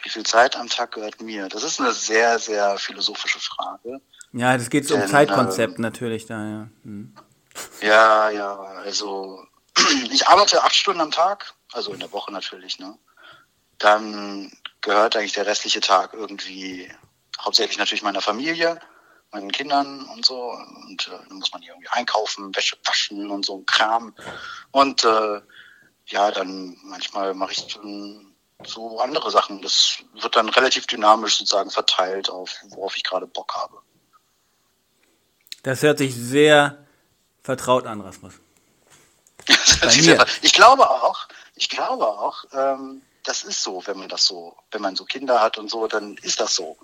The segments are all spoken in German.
Wie viel Zeit am Tag gehört mir? Das ist eine sehr, sehr philosophische Frage. Ja, das geht um Zeitkonzept natürlich da, ja. Ja, also ich arbeite 8 Stunden am Tag, also in der Woche natürlich, ne? Dann gehört eigentlich der restliche Tag irgendwie hauptsächlich natürlich meiner Familie, meinen Kindern und so. Und dann muss man hier irgendwie einkaufen, Wäsche waschen und so ein Kram. Und dann manchmal mache ich so andere Sachen. Das wird dann relativ dynamisch sozusagen verteilt auf, worauf ich gerade Bock habe. Das hört sich sehr vertraut an, Rasmus. Ich glaube auch, das ist so, wenn man so Kinder hat und so, dann ist das so.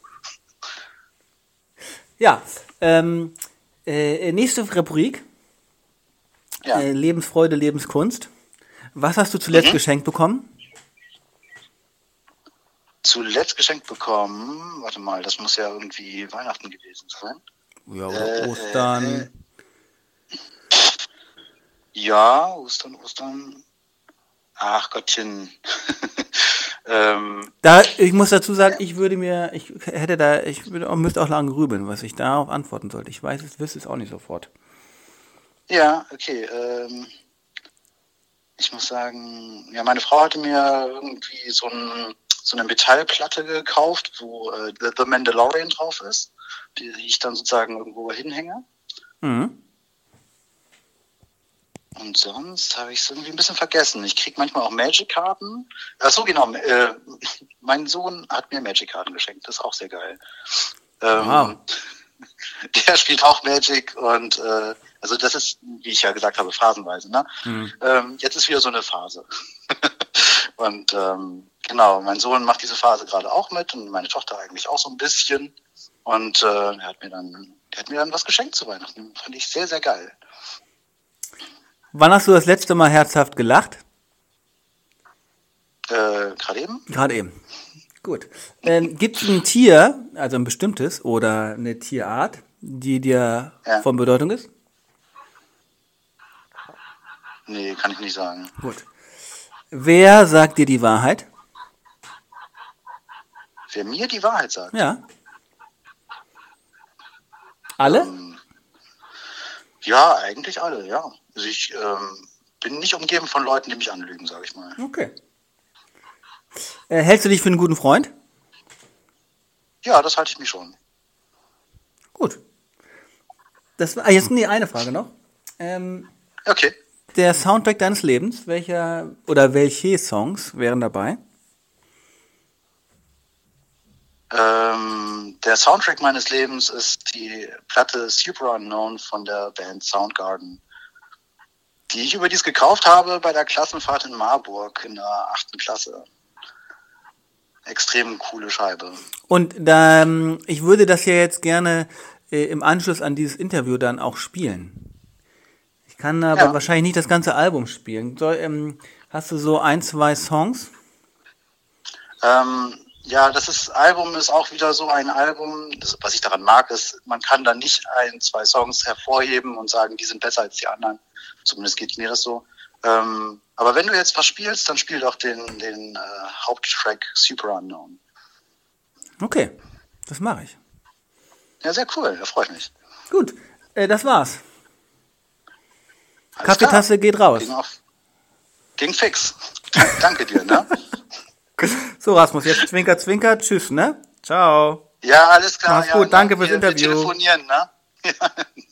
Ja, nächste Rubrik. Ja. Lebensfreude, Lebenskunst. Was hast du zuletzt geschenkt bekommen? Zuletzt geschenkt bekommen, warte mal, das muss ja irgendwie Weihnachten gewesen sein. Ja, oder Ostern. Ja, Ostern. Ach Gottchen. Ich muss dazu sagen, ich müsste auch lange grübeln, was ich darauf antworten sollte. Ich wüsste es auch nicht sofort. Ja, okay. Ich muss sagen, ja, meine Frau hatte mir irgendwie so eine Metallplatte gekauft, wo The Mandalorian drauf ist, die ich dann sozusagen irgendwo hinhänge. Mhm. Und sonst habe ich es irgendwie ein bisschen vergessen. Ich kriege manchmal auch Magic-Karten. Achso, genau. Mein Sohn hat mir Magic-Karten geschenkt. Das ist auch sehr geil. Wow. Der spielt auch Magic und also das ist, wie ich ja gesagt habe, phasenweise. Ne? Jetzt ist wieder so eine Phase. Und genau, mein Sohn macht diese Phase gerade auch mit und meine Tochter eigentlich auch so ein bisschen. Und der hat mir dann was geschenkt zu Weihnachten. Fand ich sehr, sehr geil. Wann hast du das letzte Mal herzhaft gelacht? Gerade eben? Gerade eben. Gut. Gibt es ein Tier, also ein bestimmtes oder eine Tierart, die dir von Bedeutung ist? Nee, kann ich nicht sagen. Gut. Wer sagt dir die Wahrheit? Wer mir die Wahrheit sagt? Ja. Alle? Ja, eigentlich alle, ja. Also ich bin nicht umgeben von Leuten, die mich anlügen, sage ich mal. Okay. Hältst du dich für einen guten Freund? Ja, das halte ich mich schon. Gut. Das war jetzt eine Frage noch. Okay. Der Soundtrack deines Lebens, welche Songs wären dabei? Der Soundtrack meines Lebens ist die Platte Super Unknown von der Band Soundgarden, die ich überdies gekauft habe bei der Klassenfahrt in Marburg in der 8. Klasse. Extrem coole Scheibe. Und ich würde das ja jetzt gerne im Anschluss an dieses Interview dann auch spielen. Ich kann aber wahrscheinlich nicht das ganze Album spielen. Hast du so 1, 2 Songs? Ja, Album ist auch wieder so ein Album, was ich daran mag, ist, man kann da nicht 1, 2 Songs hervorheben und sagen, die sind besser als die anderen. Zumindest geht mir das so. Aber wenn du jetzt was spielst, dann spiel doch den Haupttrack Super Unknown. Okay, das mache ich. Ja, sehr cool, da freue ich mich. Gut, das war's. Alles Kaffeetasse klar. geht raus. Ging fix. Danke dir, ne? So, Rasmus, jetzt Zwinker, Zwinker. Tschüss, ne? Ciao. Ja, alles klar. Mach's gut, danke fürs Interview. Wir telefonieren, ne? Ja.